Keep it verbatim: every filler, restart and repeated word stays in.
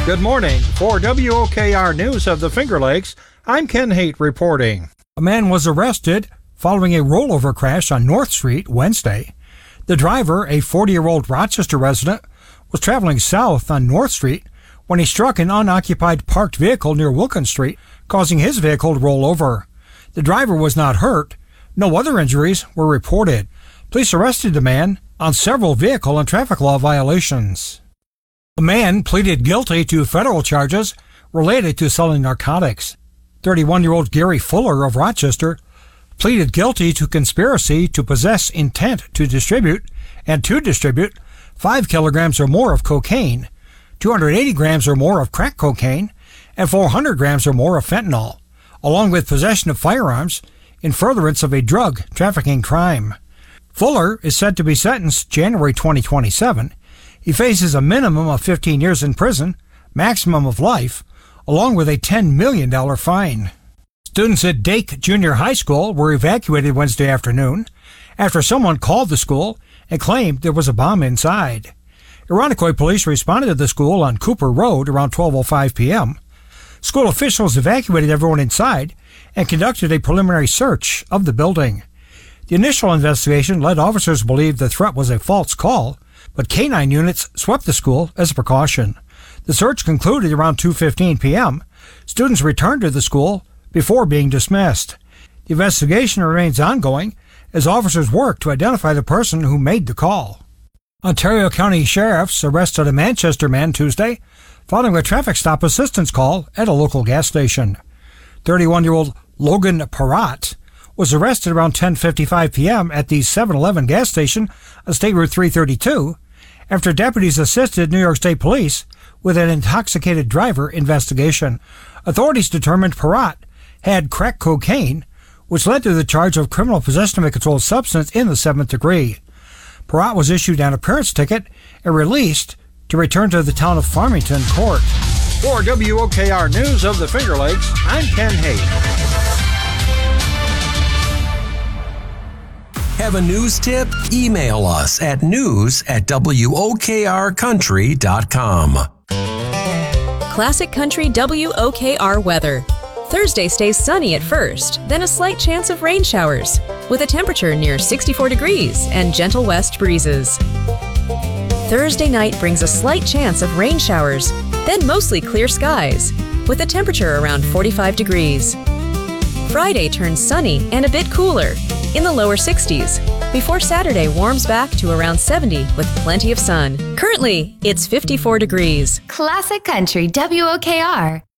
Good morning. For W O K R News of the Finger Lakes, I'm Ken Haight reporting. A man was arrested following a rollover crash on North Street Wednesday. The driver, a forty-year-old Rochester resident, was traveling south on North Street when he struck an unoccupied parked vehicle near Wilkins Street, causing his vehicle to roll over. The driver was not hurt. No other injuries were reported. Police arrested the man on several vehicle and traffic law violations. A man pleaded guilty to federal charges related to selling narcotics. thirty-one-year-old Gary Fuller of Rochester pleaded guilty to conspiracy to possess intent to distribute and to distribute five kilograms or more of cocaine, two hundred eighty grams or more of crack cocaine, and four hundred grams or more of fentanyl, along with possession of firearms in furtherance of a drug trafficking crime. Fuller is set to be sentenced January twenty twenty-seven. He faces a minimum of fifteen years in prison, maximum of life, along with a ten million dollars fine. Students at Dake Junior High School were evacuated Wednesday afternoon after someone called the school and claimed there was a bomb inside. Irondequoit police responded to the school on Cooper Road around twelve oh five p.m. School officials evacuated everyone inside and conducted a preliminary search of the building. The initial investigation led officers to believe the threat was a false call, but canine units swept the school as a precaution. The search concluded around two fifteen p.m. Students returned to the school before being dismissed. The investigation remains ongoing as officers work to identify the person who made the call. Ontario County Sheriffs arrested a Manchester man Tuesday following a traffic stop assistance call at a local gas station. thirty-one-year-old Logan Parat was arrested around ten fifty-five p.m. at the seven eleven gas station on State Route three thirty-two after deputies assisted New York State Police with an intoxicated driver investigation. Authorities determined Parat had crack cocaine, which led to the charge of criminal possession of a controlled substance in the seventh degree. Parat was issued an appearance ticket and released to return to the town of Farmington court. For W O K R News of the Finger Lakes, I'm Ken Haight. Have a news tip? Email us at news at W O K R country dot com. Classic Country W O K R weather. Thursday stays sunny at first, then a slight chance of rain showers, with a temperature near sixty-four degrees and gentle west breezes. Thursday night brings a slight chance of rain showers, then mostly clear skies, with a temperature around forty-five degrees. Friday turns sunny and a bit cooler, in the lower sixties, before Saturday warms back to around seventy with plenty of sun. Currently, it's fifty-four degrees. Classic Country W O K R.